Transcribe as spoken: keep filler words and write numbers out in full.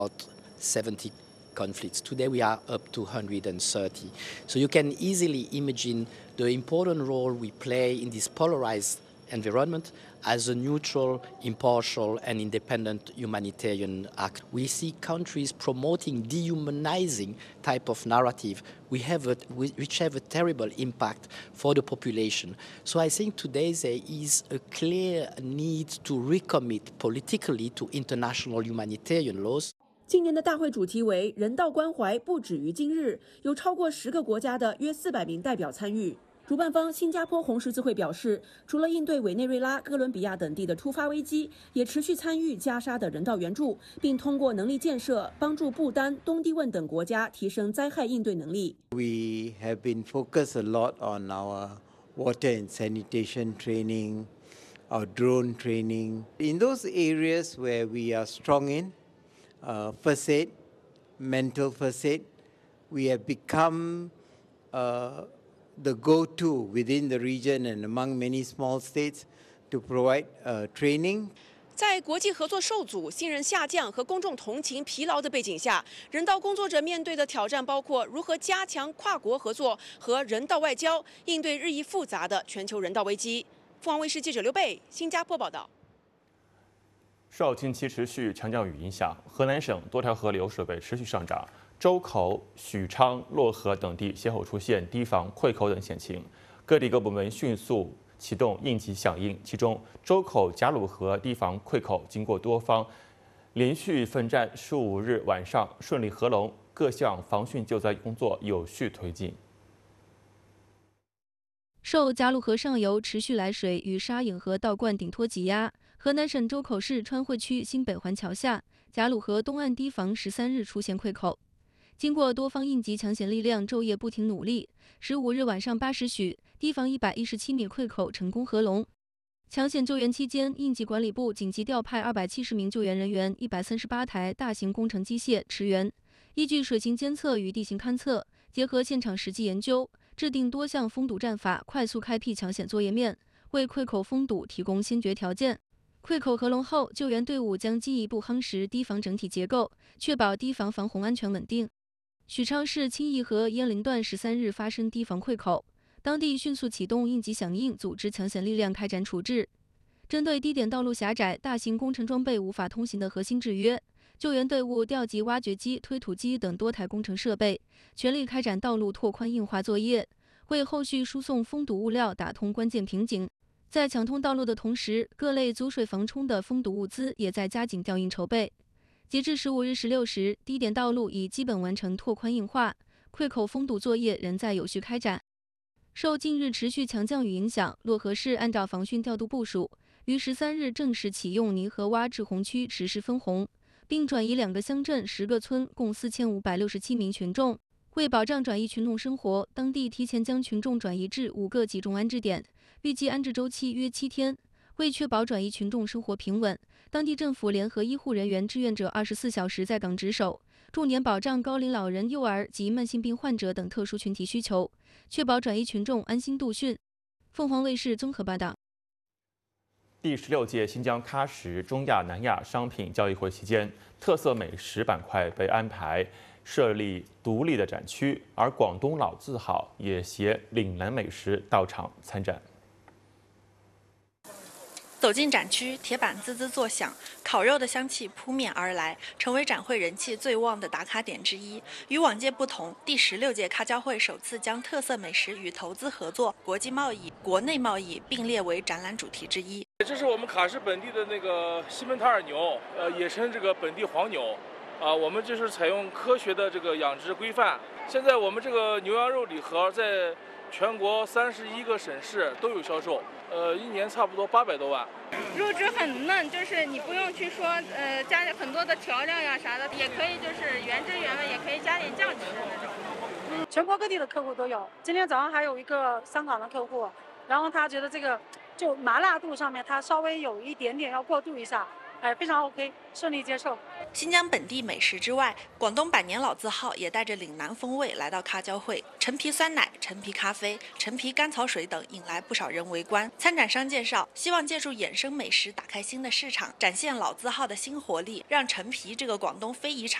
seventy conflicts. Today we are up to one hundred thirty. So you can easily imagine the important role we play in this polarized environment as a neutral, impartial, and independent humanitarian act. We see countries promoting dehumanizing type of narrative we have a, which have a terrible impact for the population. So I think today there is a clear need to recommit politically to international humanitarian laws. 今年的大会主题为“人道关怀不止于今日”，有超过十个国家的约四百名代表参与。主办方新加坡红十字会表示，除了应对委内瑞拉、哥伦比亚等地的突发危机，也持续参与加沙的人道援助，并通过能力建设帮助不丹、东帝汶等国家提升灾害应对能力。 We have been focused a lot on our water and sanitation training, our drone training. In those areas where we are strong in, uh, first aid, mental first aid, we have become uh, the go-to within the region and among many small states to provide uh, training. 在国际合作受阻、信任下降和公众同情疲劳的背景下，人道工作者面对的挑战包括如何加强跨国合作和人道外交，应对日益复杂的全球人道危机。凤凰卫视记者刘贝，新加坡报道。 受近期持续强降雨影响，河南省多条河流水位持续上涨。 周口、许昌、漯河等地先后出现堤防溃口等险情，各地各部门迅速启动应急响应。其中，周口贾鲁河堤防溃口经过多方连续奋战，十五日晚上顺利合龙，各项防汛救灾工作有序推进。 受贾鲁河上游持续来水与沙引河倒灌顶托挤压，河南省周口市川汇区新北环桥下贾鲁河东岸堤防十三日出现溃口。 经过多方应急抢险力量昼夜不停努力，十五日晚上八时许，堤防一百一十七米溃口成功合龙。抢险救援期间，应急管理部紧急调派二百七十名救援人员、一百三十八台大型工程机械驰援，依据水情监测与地形勘测，结合现场实际研究，制定多项封堵战法，快速开辟抢险作业面，为溃口封堵提供先决条件。 溃口合龙后，救援队伍将进一步夯实堤防整体结构，确保堤防防洪安全稳定。 许昌市清义河鄢陵段十三日发生堤防溃口，当地迅速启动应急响应，组织抢险力量开展处置。针对低点道路狭窄、大型工程装备无法通行的核心制约，救援队伍调集挖掘机、推土机等多台工程设备，全力开展道路拓宽硬化作业，为后续输送封堵物料打通关键瓶颈。在抢通道路的同时，各类阻水防冲的封堵物资也在加紧调运筹备。 截至十五日十六时，低点道路已基本完成拓宽硬化，溃口封堵作业仍在有序开展。受近日持续强降雨影响，漯河市按照防汛调度部署，于十三日正式启用泥河洼滞洪区实施分洪，并转移两个乡镇、十个村共四千五百六十七名群众。为保障转移群众生活，当地提前将群众转移至五个集中安置点，预计安置周期约七天。为确保转移群众生活平稳， 当地政府联合医护人员志愿者二十四小时在岗值守，重点保障高龄老人、幼儿及慢性病患者等特殊群体需求，确保转移群众安心度汛。凤凰卫视综合报道。 第十六届新疆喀什中亚南亚商品交易会期间，特色美食板块被安排设立独立的展区，而广东老字号也携岭南美食到场参展。 走进展区，铁板滋滋作响，烤肉的香气扑面而来，成为展会人气最旺的打卡点之一。与往届不同，第十六届喀交会首次将特色美食与投资合作、国际贸易、国内贸易并列为展览主题之一。 这是我们喀什本地的那个西门塔尔牛，呃，也称这个本地黄牛，啊，我们就是采用科学的这个养殖规范。现在我们这个牛羊肉礼盒在全国三十一个省市都有销售。 呃，一年差不多八百多万， 肉质很嫩，就是你不用去说呃加很多的调料呀啥的，也可以就是原汁原味，也可以加点酱吃那种。 嗯，全国各地的客户都有。今天早上还有一个香港的客户，然后他觉得这个就麻辣度上面他稍微有一点点要过渡一下， 哎，非常 OK， 顺利接受。 新疆本地美食之外，广东百年老字号也带着岭南风味来到咖交会。陈皮酸奶、陈皮咖啡、陈皮甘草水等引来不少人围观。参展商介绍，希望借助衍生美食打开新的市场，展现老字号的新活力，让陈皮这个广东非遗产